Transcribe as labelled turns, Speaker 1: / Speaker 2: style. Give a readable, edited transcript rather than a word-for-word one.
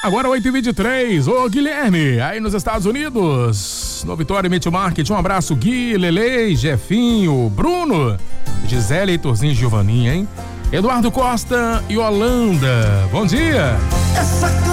Speaker 1: Agora 8h23, ô Guilherme, aí nos Estados Unidos, no Vitória Meteor Market, um abraço, Gui, Lele, Jefinho, Bruno, Gisele, Heitorzinho e Giovaninha, hein? Eduardo Costa e Holanda, bom dia!